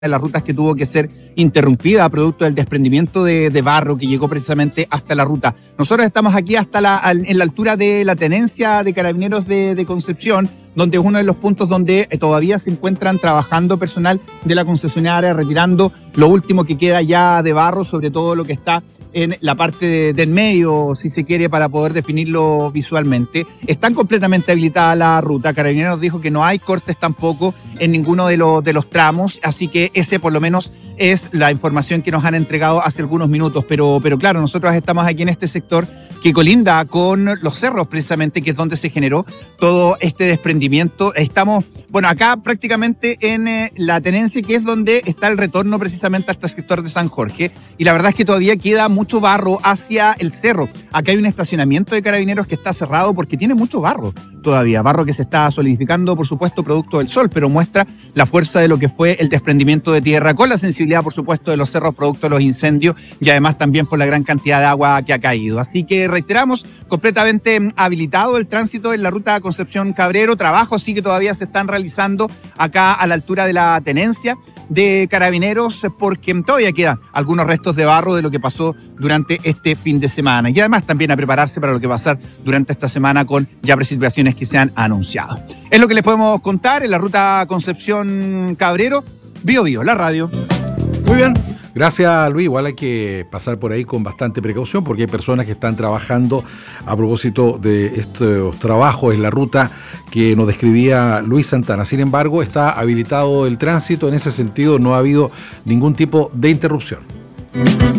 de las rutas que tuvo que ser interrumpida producto del desprendimiento de barro que llegó precisamente hasta la ruta. Nosotros estamos aquí en la altura de la tenencia de Carabineros de Concepción, donde es uno de los puntos donde todavía se encuentran trabajando personal de la concesionaria, retirando lo último que queda ya de barro, sobre todo lo que está en la parte del medio, si se quiere, para poder definirlo visualmente. Están completamente habilitada la ruta. Carabineros dijo que no hay cortes tampoco en ninguno de los tramos, así que ese por lo menos es la información que nos han entregado hace algunos minutos. Pero claro, nosotros estamos aquí en este sector que colinda con los cerros, precisamente, que es donde se generó todo este desprendimiento. Estamos, bueno, acá prácticamente en la tenencia, que es donde está el retorno precisamente hasta el sector de San Jorge. Y la verdad es que todavía queda mucho barro hacia el cerro. Acá hay un estacionamiento de Carabineros que está cerrado porque tiene mucho barro todavía. Barro que se está solidificando, por supuesto, producto del sol, pero muestra la fuerza de lo que fue el desprendimiento de tierra, con la sensibilidad, por supuesto, de los cerros producto de los incendios y además también por la gran cantidad de agua que ha caído. Así que reiteramos, completamente habilitado el tránsito en la ruta Concepción-Cabrero. Trabajos sí que todavía se están realizando acá a la altura de la tenencia de Carabineros, porque todavía quedan algunos restos de barro de lo que pasó durante este fin de semana. Y además también a prepararse para lo que va a pasar durante esta semana con ya precipitaciones que se han anunciado. Es lo que les podemos contar en la ruta Concepción-Cabrero. Bio Bio, la radio. Muy bien. Gracias, Luis. Igual hay que pasar por ahí con bastante precaución porque hay personas que están trabajando a propósito de estos trabajos en la ruta que nos describía Luis Santana. Sin embargo, está habilitado el tránsito. En ese sentido, no ha habido ningún tipo de interrupción.